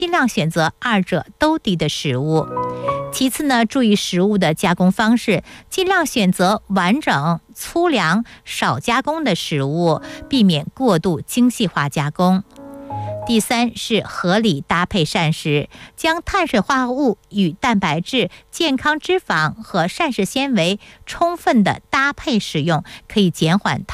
尽量选择二者都低的食物。其次呢，注意食物的加工方式，尽量选择完整、粗粮、少加工的食物，避免过度精细化加工。第三是合理搭配膳食，将碳水化合物与蛋白质、健康脂肪和膳食纤维充分的搭配使用，可以减缓